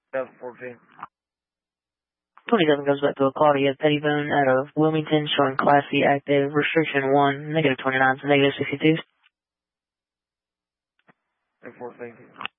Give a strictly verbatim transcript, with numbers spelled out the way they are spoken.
Delta fourteen. twenty-seven goes back to a Claudia Pettibone out of Wilmington, showing Class C active, restriction one, negative twenty-nine, so negative sixty-two. ten four, thank you.